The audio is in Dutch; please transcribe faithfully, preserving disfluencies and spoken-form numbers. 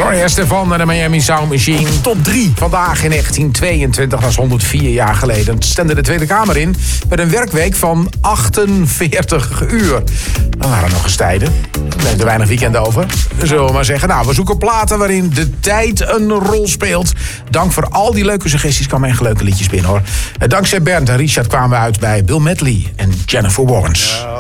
Gloria Estefan en de Miami Sound Machine. Top drie. Vandaag in negentien tweeëntwintig, dat is honderdvier jaar geleden, stemde de Tweede Kamer in met een werkweek van achtenveertig uur. Dan waren er nog eens tijden. Er bleef er weinig weekend over. Zullen we maar zeggen. Nou, we zoeken platen waarin de tijd een rol speelt. Dank voor al die leuke suggesties. Kan mijn leuke liedjes binnen, hoor. Dankzij Bernd en Richard kwamen we uit bij Bill Medley en Jennifer Warnes.